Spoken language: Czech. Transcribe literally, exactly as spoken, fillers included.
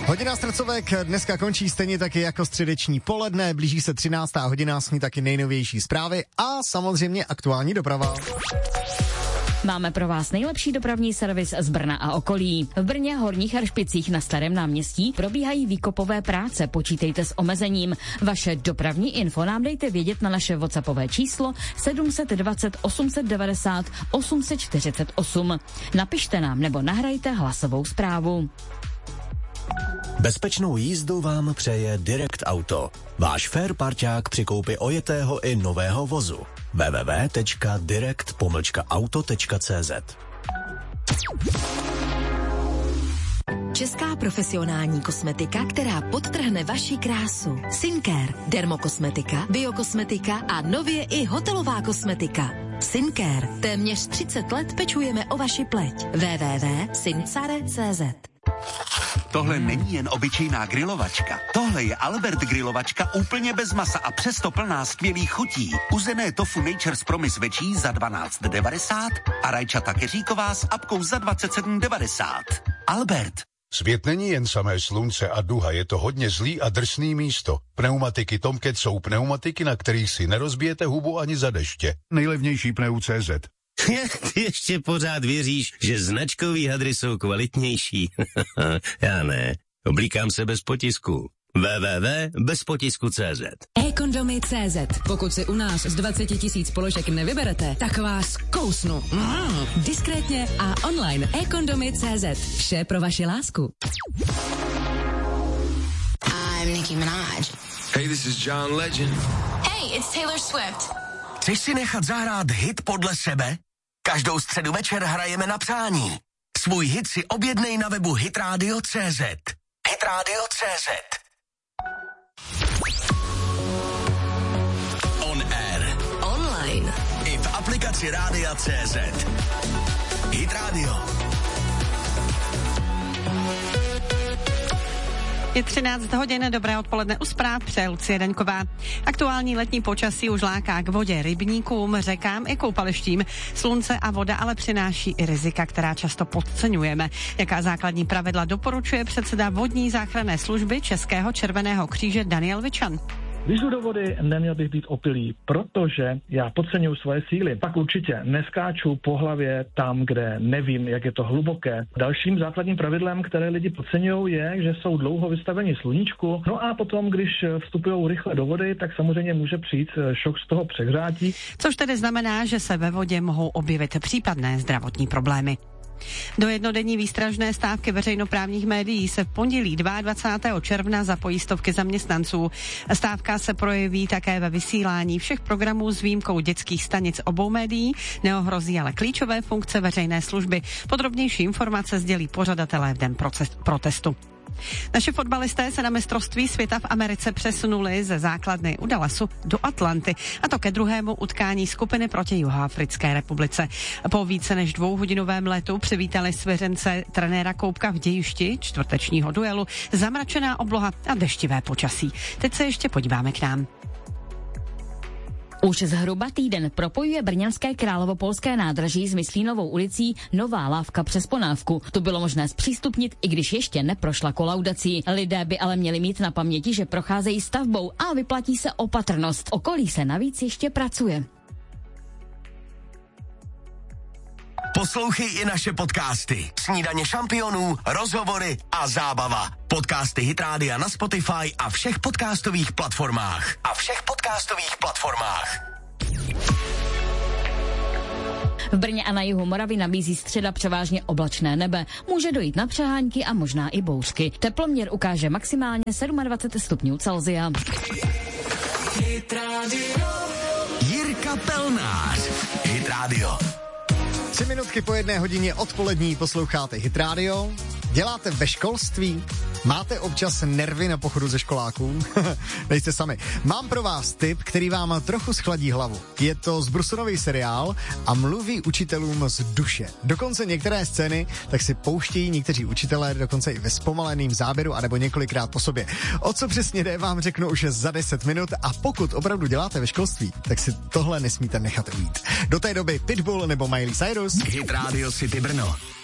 Hodina ztracovek dneska končí stejně taky jako středeční poledne, blíží se třináctá hodina, s ní taky nejnovější zprávy a samozřejmě aktuální doprava. Máme pro vás nejlepší dopravní servis z Brna a okolí. V Brně, Horních Hršpicích na Starém náměstí probíhají výkopové práce, počítejte s omezením. Vaše dopravní info nám dejte vědět na naše WhatsAppové číslo sedm set dvacet osm set devadesát osm set čtyřicet osm. Napište nám nebo nahrajte hlasovou zprávu. Bezpečnou jízdu vám přeje Direct Auto. Váš fair parťák při koupi ojetého i nového vozu. w w w tečka direct pomlčka auto tečka c z. Česká profesionální kosmetika, která podtrhne vaši krásu. Syncare, dermokosmetika, biokosmetika a nově i hotelová kosmetika. Syncare, téměř třicet let pečujeme o vaši pleť. w w w tečka syncare tečka c z. Tohle není jen obyčejná grilovačka. Tohle je Albert grilovačka úplně bez masa a přesto plná skvělých chutí. Uzené tofu Nature's Promise večí za dvanáct devadesát a rajčata keříková s apkou za dvacet sedm devadesát. Albert. Svět není jen samé slunce a duha, je to hodně zlý a drsný místo. Pneumatiky Tomcat jsou pneumatiky, na kterých si nerozbijete hubu ani za deště. Nejlevnější pneu tečka c z. Jak ty ještě pořád věříš, že značkový hadry jsou kvalitnější? Já ne. Oblíkám se bez potisku. w w w tečka bez potisku tečka c z. e-kondomy tečka c z. Pokud si u nás z dvacet tisíc položek nevyberete, tak vás kousnu. Mm. Diskrétně a online. e-kondomy tečka c z. Vše pro vaši lásku. I'm Nicki Minaj. Hey, this is John Legend. Hey, it's Taylor Swift. Chceš si nechat zahrát hit podle sebe? Každou středu večer hrajeme na přání. Svůj hit si objednej na webu hitradio tečka c z. hitradio tečka c z. On air. Online. I v aplikaci Rádia tečka c z. Hit Radio. Je třináct hodin, dobré odpoledne u zpráv, přeje Lucie Daňková. Aktuální letní počasí už láká k vodě, rybníkům, řekám i koupalištím. Slunce a voda ale přináší i rizika, která často podceňujeme. Jaká základní pravidla doporučuje předseda vodní záchranné služby Českého červeného kříže Daniel Vičan? Když jdu do vody, neměl bych být opilý, protože já podceňuji svoje síly. Pak určitě neskáču po hlavě tam, kde nevím, jak je to hluboké. Dalším základním pravidlem, které lidi podceňují, je, že jsou dlouho vystaveni sluníčku. No a potom, když vstupují rychle do vody, tak samozřejmě může přijít šok z toho přehřátí. Což tedy znamená, že se ve vodě mohou objevit případné zdravotní problémy. Do jednodenní výstražné stávky veřejnoprávních médií se v pondělí dvacátého druhého června zapojí stovky zaměstnanců. Stávka se projeví také ve vysílání všech programů s výjimkou dětských stanic obou médií, neohrozí ale klíčové funkce veřejné služby. Podrobnější informace sdělí pořadatelé v den protestu. Naši fotbalisté se na mistrovství světa v Americe přesunuli ze základny u Dallasu do Atlanty, a to ke druhému utkání skupiny proti Jihoafrické republice. Po více než dvouhodinovém letu přivítali svěřence trenéra Koupka v dějišti čtvrtečního duelu, zamračená obloha a deštivé počasí. Teď se ještě podíváme k nám. Už zhruba týden propojuje brněnské Královopolské nádraží s Myslínovou ulicí nová lávka přes Ponávku. Tu bylo možné zpřístupnit, i když ještě neprošla kolaudací. Lidé by ale měli mít na paměti, že procházejí stavbou a vyplatí se opatrnost. V okolí se navíc ještě pracuje. Poslouchej i naše podcasty. Snídaně šampionů, rozhovory a zábava. Podcasty Hit Rádia na Spotify a všech podcastových platformách. A všech podcastových platformách. V Brně a na jihu Moravy nabízí středa převážně oblačné nebe. Může dojít na přehánky a možná i bouřky. Teploměr ukáže maximálně dvacet sedm stupňů Celsia. Hit Radio. Jirka Pelnář. Hit Radio. Tři minutky po jedné hodině odpolední posloucháte Hit Radio. Děláte ve školství? Máte občas nervy na pochodu ze školáků? Nejste sami. Mám pro vás tip, který vám trochu schladí hlavu. Je to zbrusunový seriál a mluví učitelům z duše. Dokonce některé scény tak si pouštějí někteří učitelé dokonce i ve zpomaleném záběru anebo několikrát po sobě. O co přesně jde, vám řeknu už za deset minut a pokud opravdu děláte ve školství, tak si tohle nesmíte nechat ujít. Do té doby Pitbull nebo Miley Cyrus. Hit Radio City Brno.